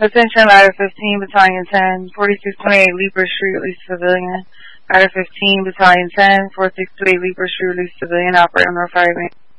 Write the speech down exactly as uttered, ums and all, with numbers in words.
Attention, Ladder fifteen, Battalion ten, forty-six twenty-eight Leaper Street, release civilian. Ladder fifteen, Battalion ten, forty-six twenty-eight Leaper Street, release civilian, operator on North Fire Main.